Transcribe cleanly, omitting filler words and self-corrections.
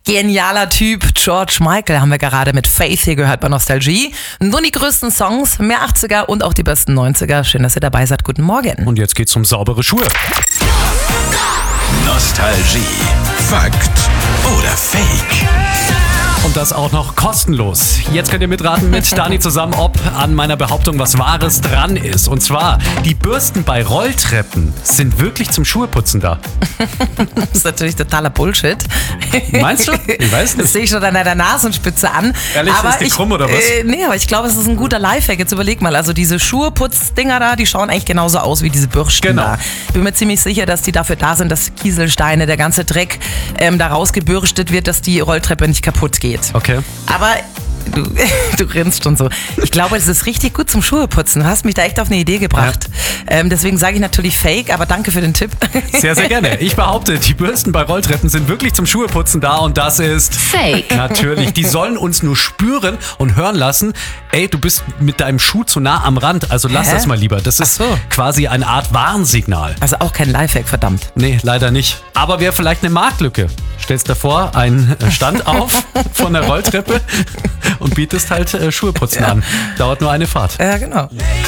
Genialer Typ, George Michael haben wir gerade mit Faith hier gehört bei Nostalgie. Nur die größten Songs, mehr 80er und auch die besten 90er. Schön, dass ihr dabei seid. Guten Morgen. Und jetzt geht's um saubere Schuhe. Nostalgie. Fakt oder Fake? Und das auch noch kostenlos. Jetzt könnt ihr mitraten mit Dani zusammen, ob an meiner Behauptung was Wahres dran ist. Und zwar, die Bürsten bei Rolltreppen sind wirklich zum Schuheputzen da. Das ist natürlich totaler Bullshit. Meinst du? Ich weiß nicht. Das sehe ich schon an deiner Nasenspitze an. Ehrlich, aber ist die krumm oder was? Nee, aber ich glaube, es ist ein guter Lifehack. Jetzt überleg mal, also diese Schuheputz-Dinger da, die schauen eigentlich genauso aus wie diese Bürsten Genau. da. Bin mir ziemlich sicher, dass die dafür da sind, dass Kieselsteine, der ganze Dreck da rausgebürstet wird, dass die Rolltreppe nicht kaputt geht. Okay. Aber du grinst schon so. Ich glaube, es ist richtig gut zum Schuheputzen. Du hast mich da echt auf eine Idee gebracht. Deswegen sage ich natürlich Fake, aber danke für den Tipp. Sehr, sehr gerne. Ich behaupte, die Bürsten bei Rolltreppen sind wirklich zum Schuheputzen da und das ist Fake. Natürlich. Die sollen uns nur spüren und hören lassen, ey, du bist mit deinem Schuh zu nah am Rand, also lass das mal lieber. Das ist Ach so. quasi eine Art Warnsignal. Also auch kein Lifehack, verdammt. Nee, leider nicht. Aber wäre vielleicht eine Marktlücke. Stellst davor einen Stand auf von der Rolltreppe und bietest halt Schuheputzen an. Dauert nur eine Fahrt. Ja, genau.